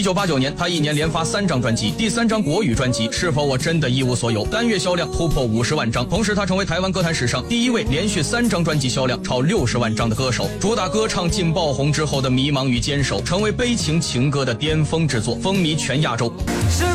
1989年，他一年连发3张专辑，第3张国语专辑《是否我真的一无所有》单月销量突破50万张，同时他成为台湾歌坛史上第1位连续3张专辑销量超60万张的歌手。主打歌唱劲爆红之后的迷茫与坚守，成为悲情情歌的巅峰之作，风靡全亚洲。 是